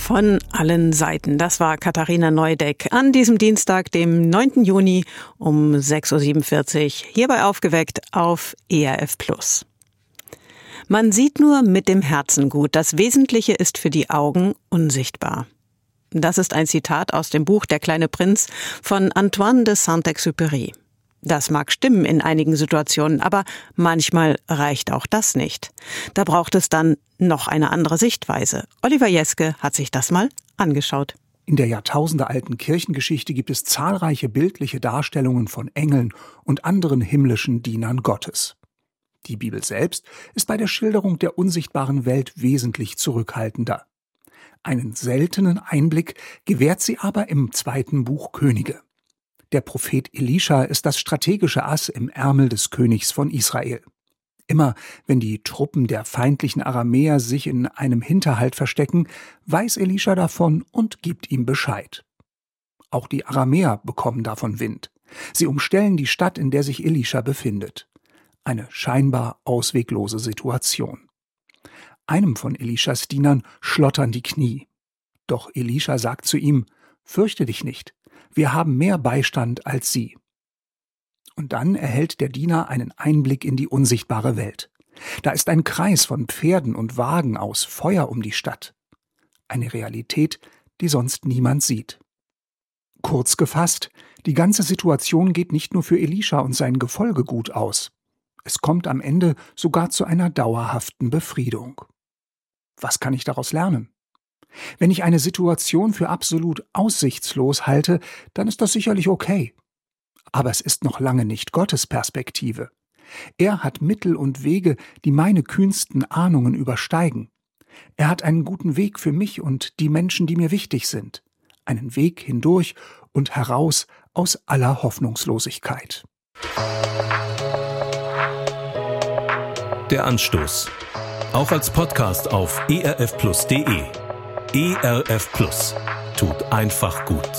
Von allen Seiten. Das war Katharina Neudeck an diesem Dienstag, dem 9. Juni um 6.47 Uhr, hierbei aufgeweckt auf ERF+. Man sieht nur mit dem Herzen gut. Das Wesentliche ist für die Augen unsichtbar. Das ist ein Zitat aus dem Buch Der kleine Prinz von Antoine de Saint-Exupéry. Das mag stimmen in einigen Situationen, aber manchmal reicht auch das nicht. Da braucht es dann noch eine andere Sichtweise. Oliver Jeske hat sich das mal angeschaut. In der jahrtausendealten Kirchengeschichte gibt es zahlreiche bildliche Darstellungen von Engeln und anderen himmlischen Dienern Gottes. Die Bibel selbst ist bei der Schilderung der unsichtbaren Welt wesentlich zurückhaltender. Einen seltenen Einblick gewährt sie aber im 2. Buch Könige. Der Prophet Elisha ist das strategische Ass im Ärmel des Königs von Israel. Immer wenn die Truppen der feindlichen Aramäer sich in einem Hinterhalt verstecken, weiß Elisha davon und gibt ihm Bescheid. Auch die Aramäer bekommen davon Wind. Sie umstellen die Stadt, in der sich Elisha befindet. Eine scheinbar ausweglose Situation. Einem von Elishas Dienern schlottern die Knie. Doch Elisha sagt zu ihm: „Fürchte dich nicht. Wir haben mehr Beistand als Sie." Und dann erhält der Diener einen Einblick in die unsichtbare Welt. Da ist ein Kreis von Pferden und Wagen aus Feuer um die Stadt. Eine Realität, die sonst niemand sieht. Kurz gefasst, die ganze Situation geht nicht nur für Elisha und sein Gefolge gut aus. Es kommt am Ende sogar zu einer dauerhaften Befriedung. Was kann ich daraus lernen? Wenn ich eine Situation für absolut aussichtslos halte, dann ist das sicherlich okay. Aber es ist noch lange nicht Gottes Perspektive. Er hat Mittel und Wege, die meine kühnsten Ahnungen übersteigen. Er hat einen guten Weg für mich und die Menschen, die mir wichtig sind. Einen Weg hindurch und heraus aus aller Hoffnungslosigkeit. Der Anstoß. Auch als Podcast auf erfplus.de. ERF Plus. Tut einfach gut.